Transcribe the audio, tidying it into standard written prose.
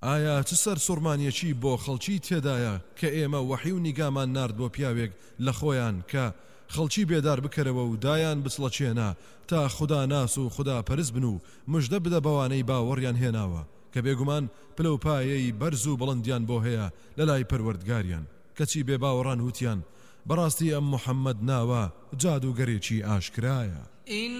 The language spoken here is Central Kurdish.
ئایا چ سەر سوڕمانیەکی بۆ خەڵکی تێدایە کە ئێمە وەحی و نیگامان نارد بۆ پیاوێک لە خۆیان کە خەڵکی بێدار بکەرەوە و دایان بچڵەچێنە تا خدا ناس و خدا پەرست بن و مژدە بدە بەوانەی باوەڕیان هێناوە کە بێگومان پلەپایەی بەرز و بەڵندیان بۆ هەیە لە لای پەروەردگاریان کەچی بێ باوەڕان وتیان بەڕاستی ئەم محەممەد ناوە جادوگەرێکی ئاشکرایە.